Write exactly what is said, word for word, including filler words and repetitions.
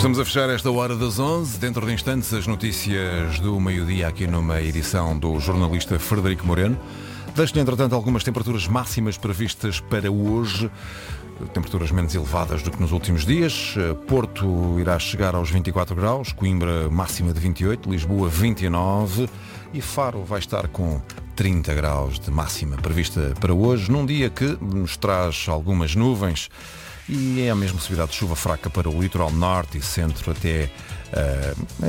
Estamos a fechar esta hora das onze. Dentro de instantes, as notícias do meio-dia aqui numa edição do jornalista Frederico Moreno. Deixo-lhe, entretanto, algumas temperaturas máximas previstas para hoje. Temperaturas menos elevadas do que nos últimos dias. Porto irá chegar aos vinte e quatro graus, Coimbra máxima de vinte e oito, Lisboa vinte e nove e Faro vai estar com trinta graus de máxima prevista para hoje, num dia que nos traz algumas nuvens e é a mesma possibilidade de chuva fraca para o litoral norte e centro até uh,